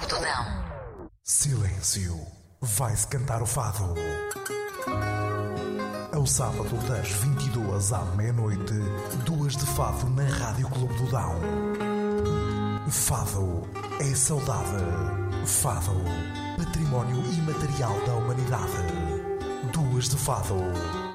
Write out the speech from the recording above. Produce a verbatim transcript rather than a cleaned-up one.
do Dão. Silêncio. Vai-se cantar o fado. Ao sábado das vinte e duas à meia-noite, duas de fado na Rádio Clube do Dão. Fado é saudade. Fado, património imaterial da humanidade. Duas de fado.